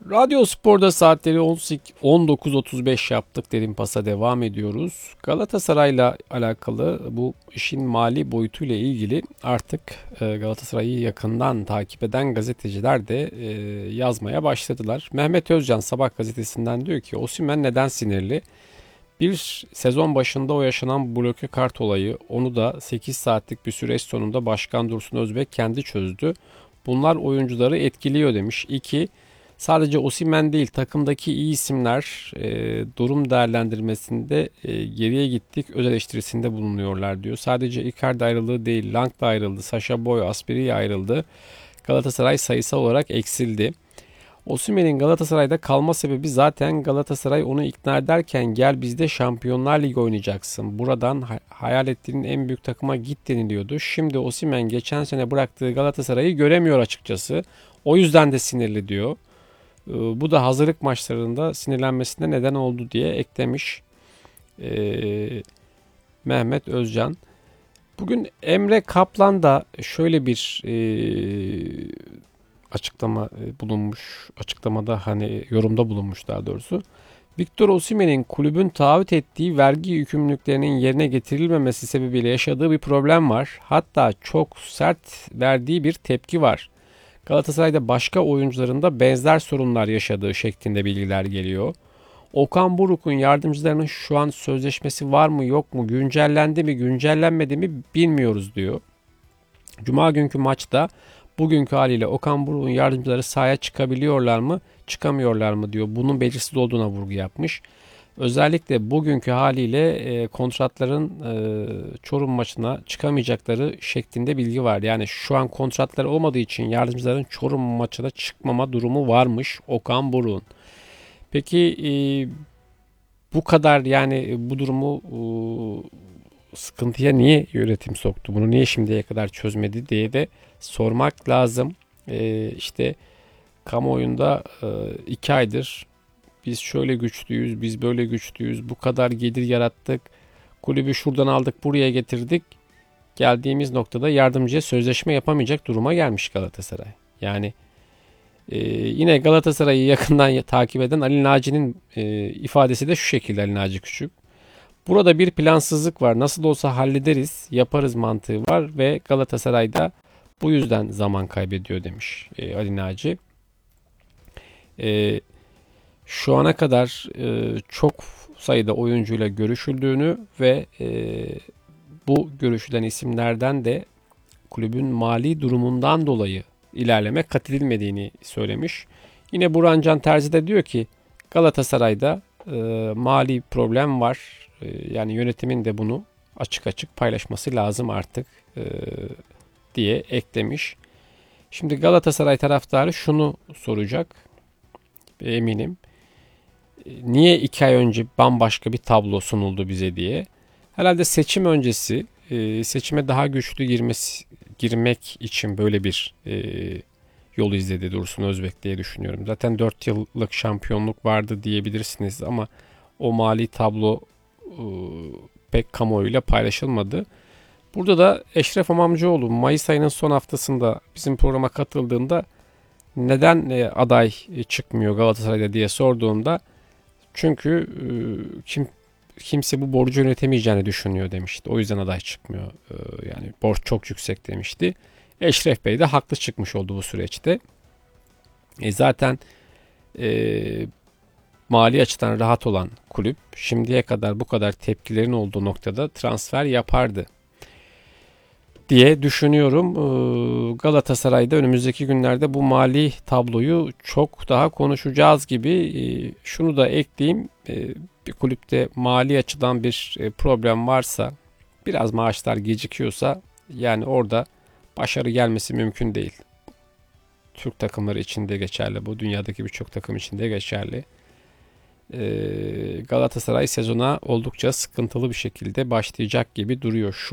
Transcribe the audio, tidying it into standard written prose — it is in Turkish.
Radyo Spor'da saatleri 19.35 yaptık. Derin Pas'a devam ediyoruz. Galatasaray'la alakalı bu işin mali boyutuyla ilgili artık Galatasaray'ı yakından takip eden gazeteciler de yazmaya başladılar. Mehmet Özcan Sabah gazetesinden diyor ki Osimhen neden sinirli? Bir sezon başında o yaşanan bloke kart olayı, onu da 8 saatlik bir süreç sonunda Başkan Dursun Özbek kendi çözdü. Bunlar oyuncuları etkiliyor demiş. 2. Sadece Osimhen değil, takımdaki iyi isimler durum değerlendirmesinde geriye gittik öz eleştirisinde bulunuyorlar diyor. Sadece Icardi ayrılığı değil, Lang da ayrıldı, Sacha Boey, Aspiri ayrıldı. Galatasaray sayısal olarak eksildi. Osimhen'in Galatasaray'da kalma sebebi zaten Galatasaray onu ikna ederken gel bizde Şampiyonlar Ligi oynayacaksın. Buradan hayal ettiğin en büyük takıma git deniliyordu. Şimdi Osimhen geçen sene bıraktığı Galatasaray'ı göremiyor açıkçası. O yüzden de sinirli diyor. Bu da hazırlık maçlarında sinirlenmesine neden oldu diye eklemiş Mehmet Özcan. Bugün Emre Kaplan da şöyle bir açıklamada hani yorumda bulunmuş daha doğrusu. Victor Osimhen'in kulübün taahhüt ettiği vergi yükümlülüklerinin yerine getirilmemesi sebebiyle yaşadığı bir problem var. Hatta çok sert verdiği bir tepki var. Galatasaray'da başka oyuncuların da benzer sorunlar yaşadığı şeklinde bilgiler geliyor. Okan Buruk'un yardımcılarının şu an sözleşmesi var mı yok mu, güncellendi mi güncellenmedi mi bilmiyoruz diyor. Cuma günkü maçta bugünkü haliyle Okan Buruk'un yardımcıları sahaya çıkabiliyorlar mı çıkamıyorlar mı diyor. Bunun belirsiz olduğuna vurgu yapmış. Özellikle bugünkü haliyle kontratların Çorum maçına çıkamayacakları şeklinde bilgi var. Yani şu an kontratları olmadığı için yardımcıların Çorum maçına çıkmama durumu varmış Okan Buruk'un. Peki bu kadar yani bu durumu sıkıntıya niye yönetim soktu? Bunu niye şimdiye kadar çözmedi diye de sormak lazım. İşte kamuoyunda 2 aydır biz şöyle güçlüyüz, biz böyle güçlüyüz, bu kadar gelir yarattık, kulübü şuradan aldık, buraya getirdik. Geldiğimiz noktada yardımcıya sözleşme yapamayacak duruma gelmiş Galatasaray. Yani yine Galatasaray'ı yakından takip eden Ali Naci'nin ifadesi de şu şekilde Ali Naci Küçük. Burada bir plansızlık var. Nasıl olsa hallederiz, yaparız mantığı var ve Galatasaray'da bu yüzden zaman kaybediyor demiş Ali Naci. Şu ana kadar çok sayıda oyuncuyla görüşüldüğünü ve bu görüşülen isimlerden de kulübün mali durumundan dolayı ilerleme kat edilmediğini söylemiş. Yine Burhan Can Terzi de diyor ki Galatasaray'da mali problem var. Yani yönetimin de bunu açık açık paylaşması lazım artık diye eklemiş. Şimdi Galatasaray taraftarı şunu soracak eminim. Niye 2 ay önce bambaşka bir tablo sunuldu bize diye. Herhalde seçim öncesi seçime daha güçlü girmek için böyle bir yol izledi Dursun Özbek diye düşünüyorum. Zaten 4 yıllık şampiyonluk vardı diyebilirsiniz ama o mali tablo pek kamuoyuyla paylaşılmadı. Burada da Eşref Amamcıoğlu Mayıs ayının son haftasında bizim programa katıldığında neden aday çıkmıyor Galatasaray'da diye sorduğumda çünkü kimse bu borcu yönetemeyeceğini düşünüyor demişti. O yüzden aday çıkmıyor. Yani borç çok yüksek demişti. Eşref Bey de haklı çıkmış oldu bu süreçte. Zaten mali açıdan rahat olan kulüp şimdiye kadar bu kadar tepkilerin olduğu noktada transfer yapardı diye düşünüyorum. Galatasaray'da önümüzdeki günlerde bu mali tabloyu çok daha konuşacağız gibi. Şunu da ekleyeyim. Bir kulüpte mali açıdan bir problem varsa, biraz maaşlar gecikiyorsa yani orada başarı gelmesi mümkün değil. Türk takımları için de geçerli bu. Dünyadaki birçok takım için de geçerli. Galatasaray sezona oldukça sıkıntılı bir şekilde başlayacak gibi duruyor. Şu